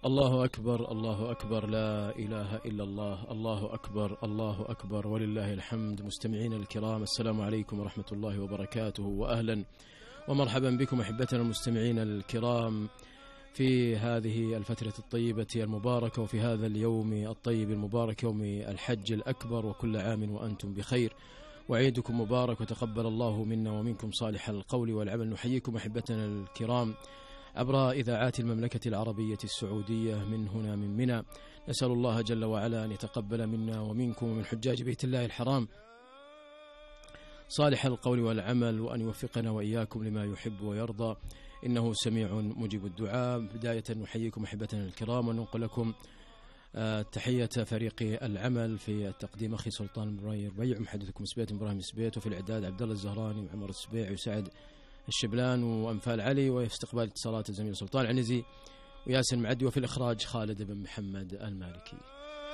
الله أكبر الله أكبر، لا إله إلا الله، الله أكبر الله أكبر ولله الحمد. مستمعينا الكرام، السلام عليكم ورحمة الله وبركاته، وأهلا ومرحبا بكم أحبتنا المستمعين الكرام في هذه الفترة الطيبة المباركة وفي هذا اليوم الطيب المبارك، يوم الحج الأكبر، وكل عام وأنتم بخير وعيدكم مبارك، وتقبل الله منا ومنكم صالح القول والعمل. نحييكم أحبتنا الكرام عبر إذاعات المملكة العربية السعودية من هنا من منى. نسأل الله جل وعلا أن يتقبل منا ومنكم ومن حجاج بيت الله الحرام صالح القول والعمل، وأن يوفقنا وإياكم لما يحب ويرضى، إنه سميع مجيب الدعاء. بداية نحييكم أحبتنا الكرام وننقل لكم تحية فريق العمل في التقديم أخي سلطان ربيع، محدثكم سبيت إبراهيم سبيت، وفي الإعداد عبد الله الزهراني وعمر السبيع وسعد الشبلان وأنفال علي، وفي استقبال اتصالات الزميل سلطان عنزي وياسر معدي، وفي الإخراج خالد بن محمد المالكي.